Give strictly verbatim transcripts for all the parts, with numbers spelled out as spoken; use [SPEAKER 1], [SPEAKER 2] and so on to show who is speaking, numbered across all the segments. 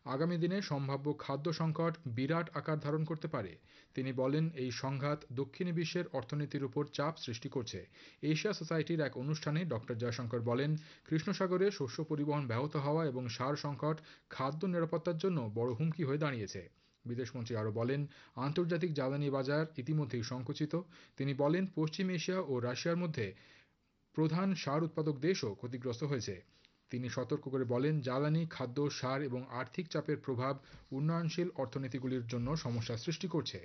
[SPEAKER 1] আগামী দিনে সম্ভাব্য খাদ্য সংকট বিরাট আকার ধারণ করতে পারে। তিনি বলেন, এই সংঘাত দক্ষিণ বিশ্বের অর্থনীতির উপর চাপ সৃষ্টি করছে। এশিয়া সোসাইটির এক অনুষ্ঠানে ডক্টর জয়শঙ্কর বলেন, কৃষ্ণসাগরে শস্য পরিবহন ব্যাহত হওয়া এবং সার সংকট খাদ্য নিরাপত্তার জন্য বড় হুমকি হয়ে দাঁড়িয়েছে। বিদেশমন্ত্রী আরও বলেন, আন্তর্জাতিক জ্বালানি বাজার ইতিমধ্যেই সংকুচিত। তিনি বলেন, পশ্চিম এশিয়া ও রাশিয়ার মধ্যে প্রধান সার উৎপাদক দেশও ক্ষতিগ্রস্ত হয়েছে। তিনি সতর্ক করে বলেন, জ্বালানি, খাদ্য, সার এবং আর্থিক চাপের প্রভাব উন্নয়নশীল অর্থনীতিগুলির জন্য সমস্যা সৃষ্টি করছে।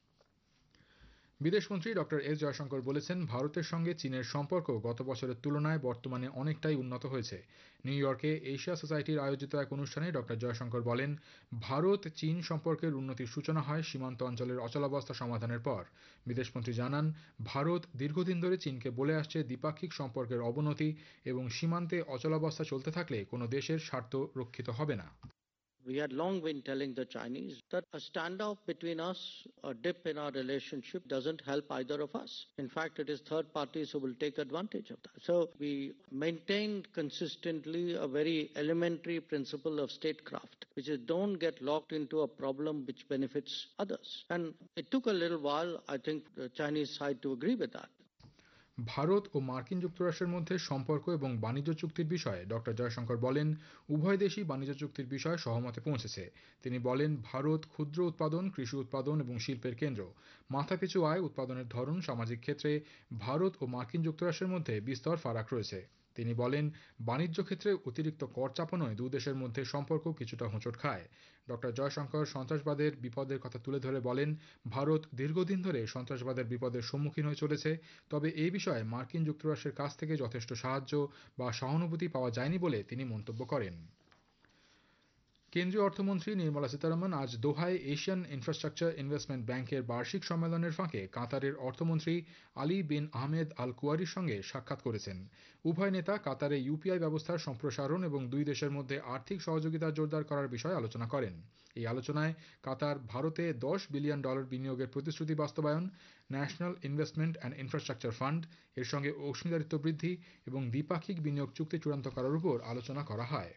[SPEAKER 1] বিদেশমন্ত্রী ডক্টর এস জয়শঙ্কর বলেছেন, ভারতের সঙ্গে চীনের সম্পর্ক গত বছরের তুলনায় বর্তমানে অনেকটাই উন্নত হয়েছে। নিউ ইয়র্কে এশিয়া সোসাইটির আয়োজিত এক অনুষ্ঠানে ডক্টর জয়শঙ্কর বলেন, ভারত চীন সম্পর্কের উন্নতির সূচনা হয় সীমান্ত অঞ্চলের অচলাবস্থা সমাধানের পর। বিদেশমন্ত্রী জানান, ভারত দীর্ঘদিন ধরে চীনকে বলে আসছে, দ্বিপাক্ষিক সম্পর্কের অবনতি এবং সীমান্তে অচলাবস্থা চলতে থাকলে কোনো দেশের স্বার্থ রক্ষিত হবে না।
[SPEAKER 2] We had long been telling the Chinese that a standoff between us, a dip in our relationship, doesn't help either of us. In fact, it is third parties who will take advantage of that. So we maintained consistently a very elementary principle of statecraft, which is don't get locked into a problem which benefits others. And it took a little while, I think, the Chinese side to agree with that.
[SPEAKER 1] Bharat ও মার্কিন যুক্তরাষ্ট্রের মধ্যে সম্পর্ক এবং বাণিজ্য চুক্তির বিষয়ে doctor Jaishankar বলেন, উভয় দেশই বাণিজ্য চুক্তির বিষয়ে সহমতে পৌঁছেছে। তিনি বলেন, ভারত ক্ষুদ্র উৎপাদন, কৃষি উৎপাদন এবং শিল্পের কেন্দ্র। মাথাপিছু আয়, উৎপাদনের ধরন, সামাজিক ক্ষেত্রে ভারত ও মার্কিন যুক্তরাষ্ট্রের মধ্যে বিস্তর ফারাক রয়েছে। তিনি বলেন, বাণিজ্য ক্ষেত্রে অতিরিক্ত কর চাপানোয় দু দেশের মধ্যে সম্পর্ক কিছুটা হোঁচট খায়। ডক্টর জয়শঙ্কর সন্ত্রাসবাদের বিপদের কথা তুলে ধরে বলেন, ভারত দীর্ঘদিন ধরে সন্ত্রাসবাদের বিপদের সম্মুখীন হয়ে চলেছে, তবে এই বিষয়ে মার্কিন যুক্তরাষ্ট্রের কাছ থেকে যথেষ্ট সাহায্য বা সহানুভূতি পাওয়া যায়নি বলে তিনি মন্তব্য করেন। কেন্দ্রীয় অর্থমন্ত্রী নির্মলা সীতারামন আজ দোহায় এশিয়ান ইনফ্রাস্ট্রাকচার ইনভেস্টমেন্ট ব্যাংকের বার্ষিক সম্মেলনের ফাঁকে কাতারের অর্থমন্ত্রী আলী বিন আহমেদ আল কুয়ারির সঙ্গে সাক্ষাৎ করেছেন। উভয় নেতা কাতারে ইউপিআই ব্যবস্থার সম্প্রসারণ এবং দুই দেশের মধ্যে আর্থিক সহযোগিতা জোরদার করার বিষয়ে আলোচনা করেন। এই আলোচনায় কাতার ভারতে দশ বিলিয়ন ডলার বিনিয়োগের প্রতিশ্রুতি বাস্তবায়ন, national investment and infrastructure fund এর সঙ্গে অংশীদারিত্ব বৃদ্ধি এবং দ্বিপাক্ষিক বিনিয়োগ চুক্তি চূড়ান্ত করার উপর আলোচনা করা হয়।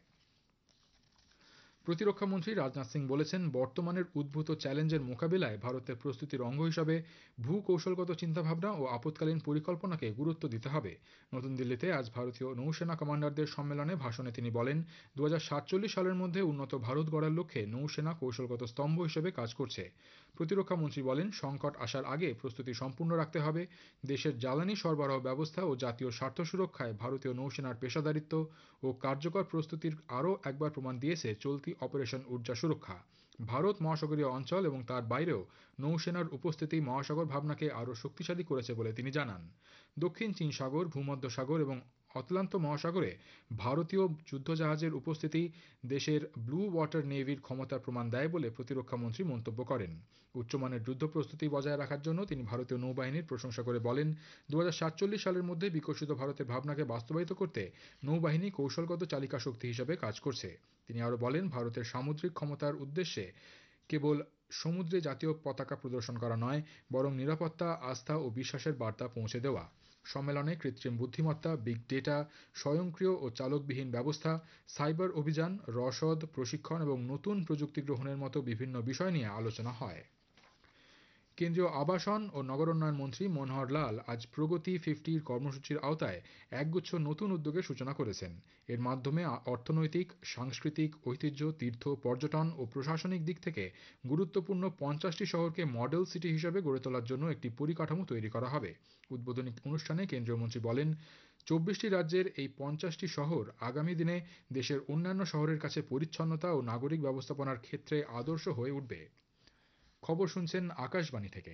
[SPEAKER 1] প্রতিরক্ষামন্ত্রী রাজনাথ সিং বলেছেন, বর্তমানের উদ্ভূত চ্যালেঞ্জের মোকাবিলায় ভারতের প্রস্তুতির অঙ্গ হিসাবে ভূ কৌশলগত চিন্তাভাবনা ও আপৎকালীন পরিকল্পনাকে গুরুত্ব দিতে হবে। নতুন দিল্লিতে আজ ভারতীয় নৌসেনা কমান্ডারদের সম্মেলনে ভাষণে তিনি বলেন, দু হাজার সাতচল্লিশ সালের মধ্যে উন্নত ভারত গড়ার লক্ষ্যে নৌসেনা কৌশলগত স্তম্ভ হিসেবে কাজ করছে। প্রতিরক্ষামন্ত্রী বলেন, সংকট আসার আগে প্রস্তুতি সম্পূর্ণ রাখতে হবে। দেশের জ্বালানি সরবরাহ ব্যবস্থা ও জাতীয় স্বার্থ সুরক্ষায় ভারতীয় নৌসেনার পেশাদারিত্ব ও কার্যকর প্রস্তুতির আরও একবার প্রমাণ দিয়েছে চলতি অপারেশন ঊর্জা সুরক্ষা। ভারত মহাসাগরীয় অঞ্চল এবং তার বাইরেও নৌসেনার উপস্থিতি মহাসাগর ভাবনাকে আরও শক্তিশালী করেছে বলে তিনি জানান। দক্ষিণ চীন সাগর, ভূমধ্য সাগর এবং আটলান্ট মহাসাগরে ভারতীয় যুদ্ধজাহাজের উপস্থিতি দেশের ব্লু ওয়াটার নেভির ক্ষমতার প্রমাণ দেয় বলে প্রতিরক্ষামন্ত্রী মন্তব্য করেন। উচ্চমানের যুদ্ধ প্রস্তুতি বজায় রাখার জন্য তিনি ভারতীয় নৌবাহিনীর প্রশংসা করে বলেন, দু হাজার সাতচল্লিশ সালের মধ্যে বিকশিত ভারতের ভাবনাকে বাস্তবায়িত করতে নৌবাহিনী কৌশলগত চালিকা শক্তি হিসেবে কাজ করছে। তিনি আরও বলেন, ভারতের সামুদ্রিক ক্ষমতার উদ্দেশ্যে কেবল সমুদ্রে জাতীয় পতাকা প্রদর্শন করা নয়, বরং নিরাপত্তা, আস্থা ও বিশ্বাসের বার্তা পৌঁছে দেওয়া। সম্মেলনে কৃত্রিম বুদ্ধিমত্তা, বিগ ডেটা, স্বয়ংক্রিয় ও চালকবিহীন ব্যবস্থা, সাইবার অভিযান, রসদ, প্রশিক্ষণ এবং নতুন প্রযুক্তি গ্রহণের মতো বিভিন্ন বিষয় নিয়ে আলোচনা হয়। কেন্দ্রীয় আবাসন ও নগরোন্নয়ন মন্ত্রী মনোহর লাল আজ প্রগতি ফিফটির কর্মসূচির আওতায় একগুচ্ছ নতুন উদ্যোগের সূচনা করেছেন। এর মাধ্যমে অর্থনৈতিক, সাংস্কৃতিক, ঐতিহ্য, তীর্থ, পর্যটন ও প্রশাসনিক দিক থেকে গুরুত্বপূর্ণ পঞ্চাশটি শহরকে মডেল সিটি হিসেবে গড়ে তোলার জন্য একটি পরিকাঠামো তৈরি করা হবে। উদ্বোধনী অনুষ্ঠানে কেন্দ্রীয় মন্ত্রী বলেন, চব্বিশটি রাজ্যের এই পঞ্চাশটি শহর আগামী দিনে দেশের অন্যান্য শহরের কাছে পরিচ্ছন্নতা ও নাগরিক ব্যবস্থাপনার ক্ষেত্রে আদর্শ হয়ে উঠবে। খবর শুনছেন আকাশবাণী থেকে।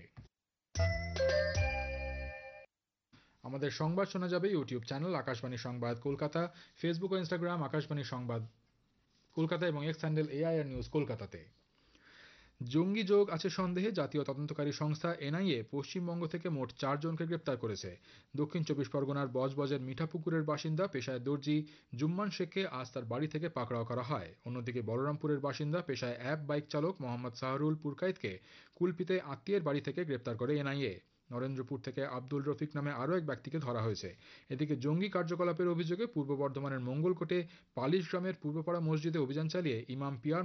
[SPEAKER 1] আমাদের সংবাদ শোনা যাবে ইউটিউব চ্যানেল আকাশবাণী সংবাদ কলকাতা, ফেসবুক ও ইনস্টাগ্রাম আকাশবাণী সংবাদ কলকাতা এবং এক্স হ্যান্ডেল এআইআর নিউজ কলকাতাতে। জঙ্গি যোগ আছে সন্দেহে জাতীয় তদন্তকারী সংস্থা এনআইএ পশ্চিমবঙ্গ থেকে মোট চারজনকে গ্রেপ্তার করেছে। দক্ষিণ চব্বিশ পরগনার বজবজের মিঠাপুকুরের বাসিন্দা পেশায় দর্জি জুম্মান শেখকে আজ তার বাড়ি থেকে পাকড়াও করা হয়। অন্যদিকে বলরামপুরের বাসিন্দা পেশায় অ্যাপ বাইক চালক মোহাম্মদ সাহারুল পুরকাইতকে কুলপিতে আত্মীয়ের বাড়ি থেকে গ্রেপ্তার করে এনআইএ। নরেন্দ্রপুর থেকে আব্দুল রফিক নামে আরও এক ব্যক্তিকে ধরা হয়েছে। এদিকে জঙ্গি কার্যকলাপের অভিযোগে পূর্ব বর্ধমানের মঙ্গলকোটে পালিশ গ্রামের পূর্বপাড়া মসজিদে অভিযান চালিয়ে ইমাম পিয়ার